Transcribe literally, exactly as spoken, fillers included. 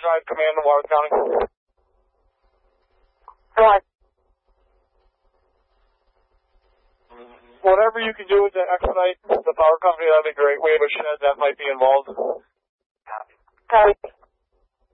Drive Command in Juarez County. What? Whatever you can do to expedite the power company, that'd be great. We have a shed that might be involved. Copy.